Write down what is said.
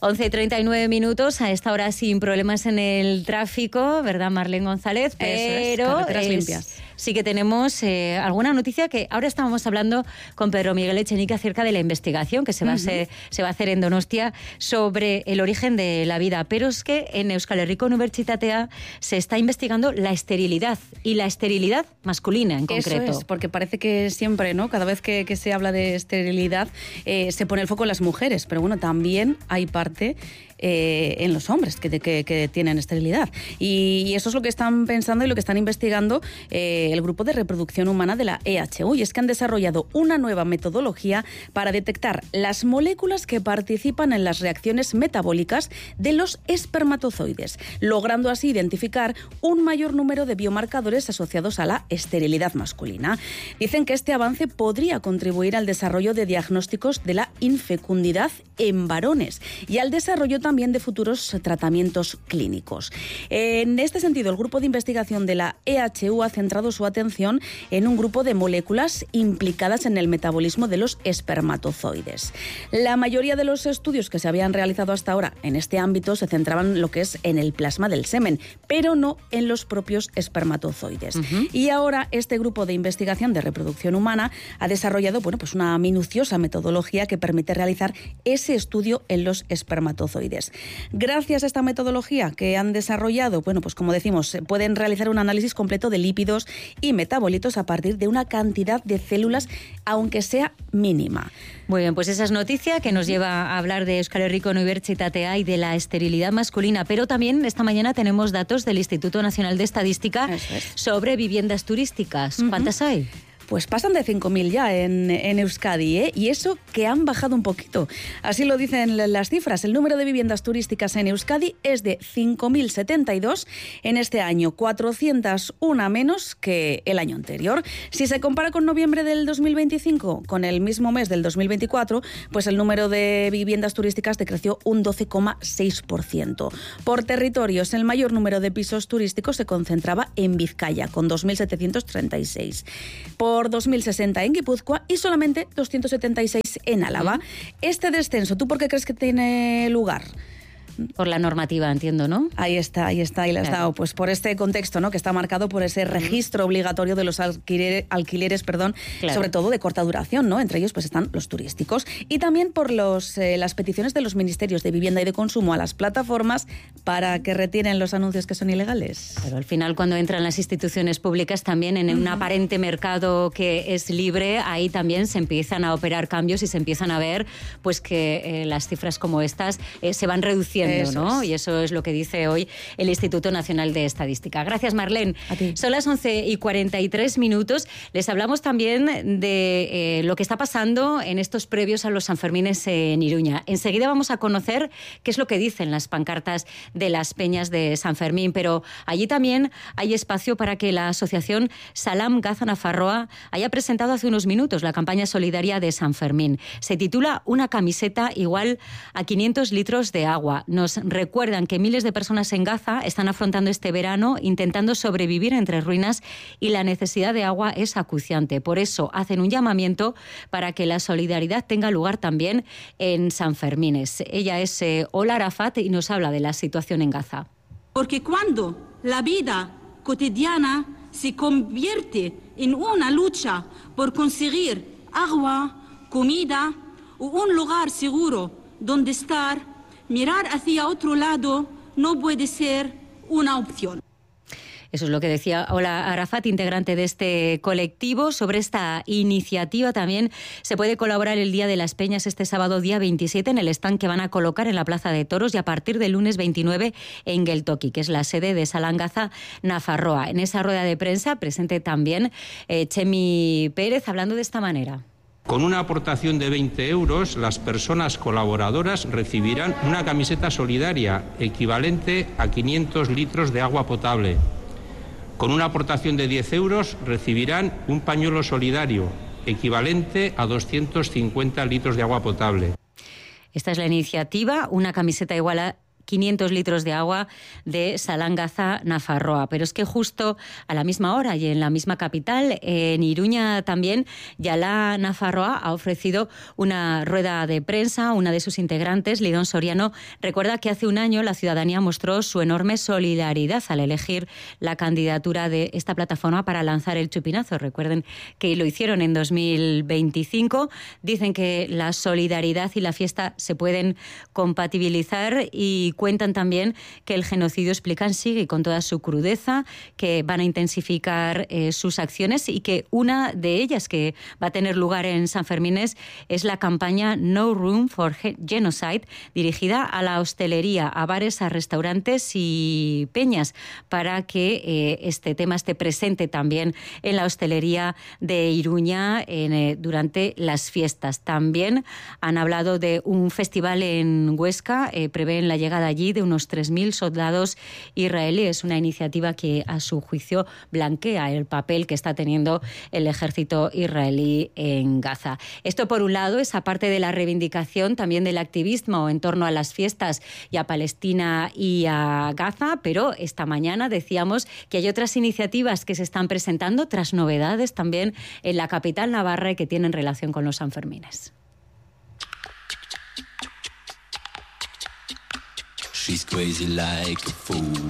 11:39, a esta hora sin problemas en el tráfico, ¿verdad, Marlene González? Pero carreteras limpias. Sí que tenemos alguna noticia que ahora estábamos hablando con Pedro Miguel Echenique acerca de la investigación que se va a hacer en Donostia sobre el origen de la vida. Pero es que en Euskal Herriko Unibertsitatea se está investigando la esterilidad y la esterilidad masculina en concreto. Eso es, porque parece que siempre, ¿no? Cada vez que se habla de esterilidad se pone el foco en las mujeres, pero bueno, también hay parte en los hombres que tienen esterilidad. Y eso es lo que están pensando y lo que están investigando el Grupo de Reproducción Humana de la EHU, y es que han desarrollado una nueva metodología para detectar las moléculas que participan en las reacciones metabólicas de los espermatozoides, logrando así identificar un mayor número de biomarcadores asociados a la esterilidad masculina. Dicen que este avance podría contribuir al desarrollo de diagnósticos de la infecundidad en varones y al desarrollo también de futuros tratamientos clínicos. En este sentido, el grupo de investigación de la EHU ha centrado su atención en un grupo de moléculas implicadas en el metabolismo de los espermatozoides. La mayoría de los estudios que se habían realizado hasta ahora en este ámbito se centraban en lo que es en el plasma del semen, pero no en los propios espermatozoides. Y ahora este grupo de investigación de reproducción humana ha desarrollado una minuciosa metodología que permite realizar ese estudio en los espermatozoides. Gracias a esta metodología que han desarrollado, como decimos, pueden realizar un análisis completo de lípidos y metabolitos a partir de una cantidad de células, aunque sea mínima. Muy bien, pues esa es noticia que nos lleva a hablar de Euskal Herriko Unibertsitatea y de la esterilidad masculina, pero también esta mañana tenemos datos del Instituto Nacional de Estadística sobre viviendas turísticas. ¿Cuántas hay? Pues pasan de 5.000 ya en Euskadi, y eso que han bajado un poquito. Así lo dicen las cifras. El número de viviendas turísticas en Euskadi es de 5.072 en este año, 401 menos que el año anterior. Si se compara con noviembre del 2025, con el mismo mes del 2024, pues el número de viviendas turísticas decreció un 12,6%. Por territorios, el mayor número de pisos turísticos se concentraba en Vizcaya, con 2.736. Por 2.060 en Guipúzcoa y solamente 276 en Álava. Este descenso, ¿tú por qué crees que tiene lugar? Por la normativa, entiendo, ¿no? Ahí está, y le has dado, pues por este contexto, ¿no? Que está marcado por ese registro obligatorio de los alquileres, sobre todo de corta duración, ¿no? Entre ellos pues están los turísticos, y también por las peticiones de los ministerios de Vivienda y de Consumo a las plataformas para que retiren los anuncios que son ilegales. Pero al final, cuando entran las instituciones públicas también en un aparente mercado que es libre, ahí también se empiezan a operar cambios y se empiezan a ver pues que las cifras como estas se van reduciendo, ¿no? Y eso es lo que dice hoy el Instituto Nacional de Estadística. Gracias, Marlene. A ti. Son las 11:43. Les hablamos también de lo que está pasando en estos previos a los Sanfermines en Iruña. Enseguida vamos a conocer qué es lo que dicen las pancartas de las peñas de San Fermín, pero allí también hay espacio para que la asociación Salam Gaza Nafarroa haya presentado hace unos minutos la campaña solidaria de San Fermín. Se titula Una camiseta igual a 500 litros de agua. Nos recuerdan que miles de personas en Gaza están afrontando este verano intentando sobrevivir entre ruinas y la necesidad de agua es acuciante. Por eso hacen un llamamiento para que la solidaridad tenga lugar también en Sanfermines. Ella es Ola Arafat y nos habla de la situación en Gaza. Porque cuando la vida cotidiana se convierte en una lucha por conseguir agua, comida o un lugar seguro donde estar, mirar hacia otro lado no puede ser una opción. Eso es lo que decía Ola Arafat, integrante de este colectivo. Sobre esta iniciativa también se puede colaborar el Día de las Peñas este sábado, día 27, en el stand que van a colocar en la Plaza de Toros, y a partir del lunes 29 en Geltoki, que es la sede de Salam Gaza Nafarroa. En esa rueda de prensa presente también Chemi Pérez, hablando de esta manera. Con una aportación de 20 euros, las personas colaboradoras recibirán una camiseta solidaria equivalente a 500 litros de agua potable. Con una aportación de 10 euros recibirán un pañuelo solidario equivalente a 250 litros de agua potable. Esta es la iniciativa, una camiseta igual a 500 litros de agua de Salán Gaza, Nafarroa. Pero es que justo a la misma hora y en la misma capital, en Iruña también, Yala Nafarroa ha ofrecido una rueda de prensa. Una de sus integrantes, Lidón Soriano, recuerda que hace un año la ciudadanía mostró su enorme solidaridad al elegir la candidatura de esta plataforma para lanzar el chupinazo. Recuerden que lo hicieron en 2025. Dicen que la solidaridad y la fiesta se pueden compatibilizar y cuentan también que el genocidio, explican, sigue con toda su crudeza, que van a intensificar sus acciones y que una de ellas que va a tener lugar en Sanfermines es la campaña No Room for Genocide, dirigida a la hostelería, a bares, a restaurantes y peñas, para que este tema esté presente también en la hostelería de Iruña durante las fiestas. También han hablado de un festival en Huesca, prevén la llegada allí de unos 3.000 soldados israelíes, una iniciativa que a su juicio blanquea el papel que está teniendo el ejército israelí en Gaza. Esto por un lado es aparte de la reivindicación también del activismo en torno a las fiestas y a Palestina y a Gaza, pero esta mañana decíamos que hay otras iniciativas que se están presentando, tras novedades también en la capital navarra y que tienen relación con los Sanfermines. She's crazy like a fool.